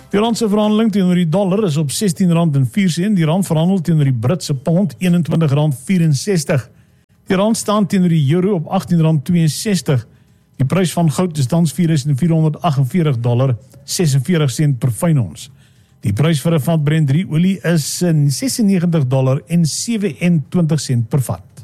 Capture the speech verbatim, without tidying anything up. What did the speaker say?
Die rand se verhandeling teenoor die dollar is op sestien rand en vier sent, die rand verhandel teenoor die Britse pond eenentwintig rand vyf-en-sestig. Die rand staan teenoor die euro op agttien rand twee-en-sestig. Die prys van goud is tans vier duisend vier honderd agt en veertig dollar sesenveertig sent per fyn ons. Die prys vir 'n vat Brent drie olie is sesennegentig dollar en sewe en twintig sent per vat.